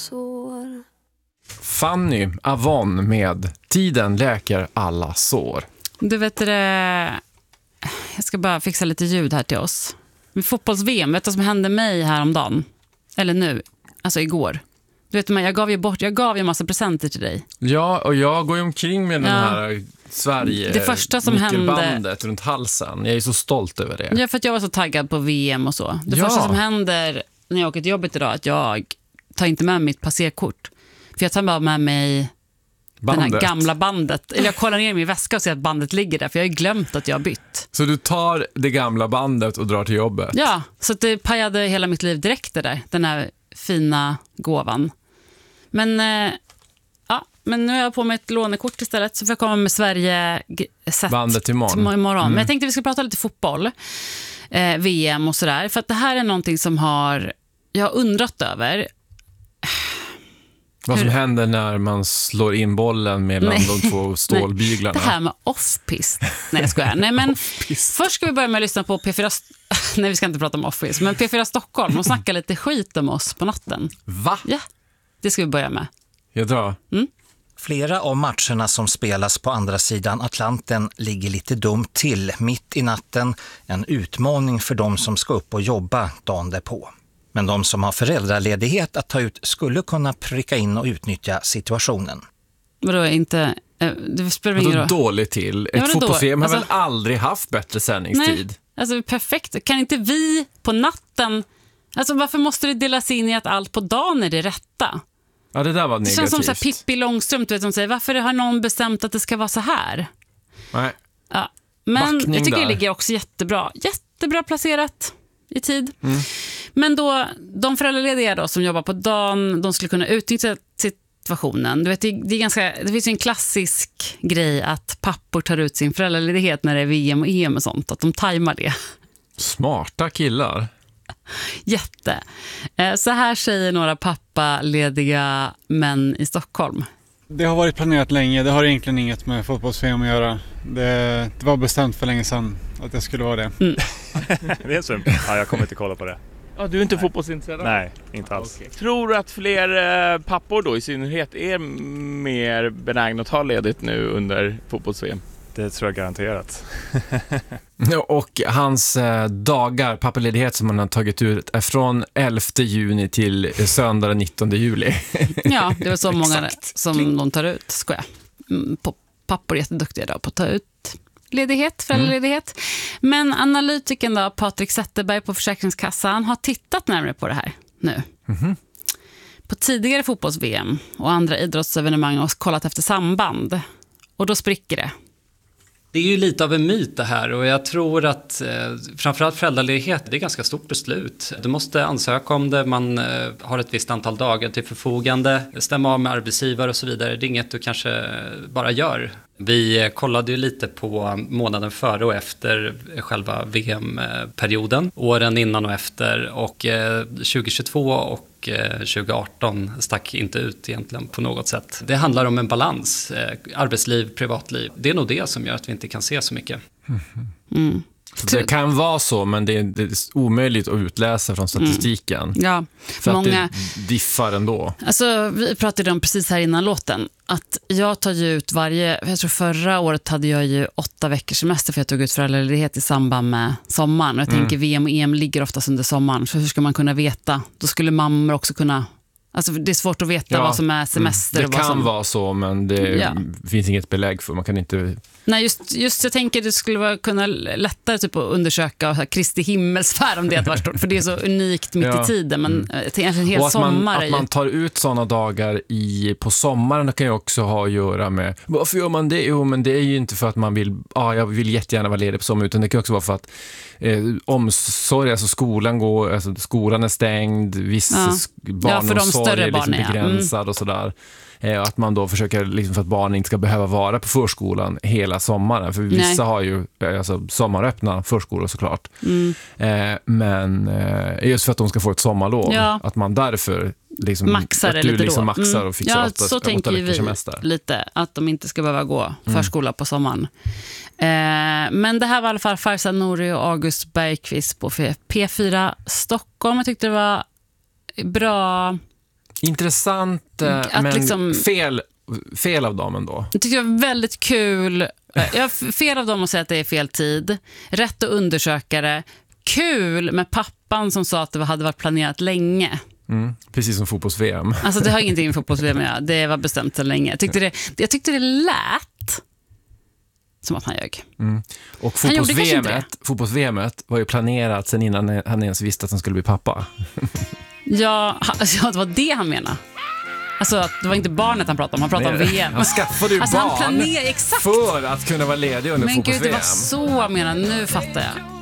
sår. Fanny Avon med Tiden läker alla sår. Du vet det, jag ska bara fixa lite ljud här till oss. Med fotbolls-VM, vet du vad som hände mig häromdagen? Eller nu, alltså igår. Du vet, jag gav ju en massa presenter till dig. Ja, och jag går ju omkring med den här Sverige, det första som nyckelbandet runt halsen. Jag är så stolt över det. Ja, för att jag var så taggad på VM och så. Det första som händer när jag åker till jobbet idag är att jag tar inte med mitt passerkort. För jag tar bara med mig det här gamla bandet. Eller jag kollar ner min väska och ser att bandet ligger där. För jag har ju glömt att jag har bytt. Så du tar det gamla bandet och drar till jobbet? Ja, så att det pajade hela mitt liv direkt det där. Den här fina gåvan. Men nu har jag på mig ett lånekort istället. Så får jag komma med Sverige-set bandet imorgon. Men jag tänkte vi ska prata lite fotboll. VM och sådär. För att det här är någonting som jag har undrat över. Vad som händer när man slår in bollen mellan de två stålbyglarna. Det här med off-pist. Nej, jag skojar. Nej, men först ska vi börja med att lyssna på P4... Nej, vi ska inte prata om off-pist. Men P4 Stockholm, de snackar lite skit om oss på natten. Va? Ja, det ska vi börja med. Jag drar. Flera av matcherna som spelas på andra sidan Atlanten ligger lite dumt till mitt i natten. En utmaning för de som ska upp och jobba dagen därpå. Men de som har föräldraledighet att ta ut skulle kunna pricka in och utnyttja situationen. Vadå inte... Det spelar ingen roll. Dåligt till. Ett fotbolls-VM har väl aldrig haft bättre sändningstid? Nej, alltså perfekt. Kan inte vi på natten... Alltså varför måste det delas in i att allt på dagen är det rätta? Ja, det där var negativt. Det känns som så här Pippi Långstrump, du vet, som säger, varför har någon bestämt att det ska vara så här? Nej. Ja. Men backning jag tycker där. det ligger också jättebra placerat i tid. Men då, de föräldralediga då som jobbar på dagen, de skulle kunna utnyttja situationen. Du vet, det finns ju en klassisk grej att pappor tar ut sin föräldraledighet när det är VM och EM och sånt, att de tajmar det. Smarta killar. Jätte. Så här säger några pappalediga män i Stockholm. Det har varit planerat länge. Det har egentligen inget med fotbolls-VM att göra. Det var bestämt för länge sedan att det skulle vara det. Det är så. Ja, jag kommer inte kolla på det. Ja, du är inte fotbollsintresserad? Nej, inte alls. Okay. Tror du att fler pappor då i synnerhet är mer benägna att ta ledigt nu under fotbolls-VM? Det tror jag garanterat. Och hans dagar, pappaledighet som han har tagit ut är från 11 juni till söndag den 19 juli. Ja, det är så många som de tar ut, skojar. Pappor är jätteduktiga då på att ta ut föräldraledighet. Men analytikern då, Patrik Zetterberg på Försäkringskassan har tittat närmare på det här nu. På tidigare fotbolls-VM och andra idrottsevenemang och kollat efter samband. Och då spricker det. Det är ju lite av en myt det här och jag tror att framförallt föräldraledighet, det är ganska stort beslut. Du måste ansöka om det, man har ett visst antal dagar till förfogande, stämma av med arbetsgivare och så vidare. Det är inget du kanske bara gör. Vi kollade ju lite på månaden före och efter själva VM-perioden, åren innan och efter, och 2022 och 2018 stack inte ut egentligen på något sätt. Det handlar om en balans, arbetsliv, privatliv. Det är nog det som gör att vi inte kan se så mycket. Det kan vara så, men det är omöjligt att utläsa från statistiken. Ja, för många, att det diffar ändå. Alltså, vi pratade om precis här innan låten att jag tar ju ut jag tror förra året hade jag ju 8 veckors semester för jag tog ut föräldraledighet i samband med sommaren. Och jag tänker VM och EM ligger oftast under sommaren, så hur ska man kunna veta? Då skulle mammor också kunna... Alltså det är svårt att veta vad som är semester. Det och vad kan vara så, men det finns inget belägg för. Man kan inte... Nej, just jag tänker det skulle vara kunna lättare typ att undersöka Kristi himmelsfärd om det hade varit stort, för det är så unikt mitt i tiden, men en hel sommar. Att man tar ut sådana dagar på sommaren kan ju också ha att göra med, varför gör man det? Jo, men det är ju inte för att man vill, jag vill jättegärna vara ledig på sommaren, utan det kan också vara för att omsorg, alltså skolan är stängd, barnomsorg är liksom begränsad och sådär. Att man då försöker liksom, för att barnen inte ska behöva vara på förskolan hela sommaren. För vissa har ju sommaröppna förskolor såklart. Men just för att de ska få ett sommarlov. Att man därför liksom, maxar att du lite liksom då. maxar och fixar 8 så tänker vi semester. lite att de inte ska behöva gå förskola på sommaren. Men det här var i alla fall Farzad Nouri och August Bergqvist på P4 Stockholm. Jag tyckte det var bra Intressant, men liksom, fel av dem ändå. Jag tycker det var väldigt kul. Fel av dem att säga att det är fel tid. Rätt att undersöka det. Kul med pappan som sa att det hade varit planerat länge. Precis som fotbolls-VM. Alltså det har ingenting med fotbolls-VM att göra. Det var bestämt så länge. Jag tyckte det lät som att han ljög. Och fotbolls-VMet var ju planerat sen innan han ens visste att han skulle bli pappa. Ja, det var det han menade. Alltså att det var inte barnet han pratade om, han pratade om VM. Han skaffade ju alltså, barn exakt. för att kunna vara ledig under fotbolls-VM. Men gud, det var så jag menade, nu fattar jag.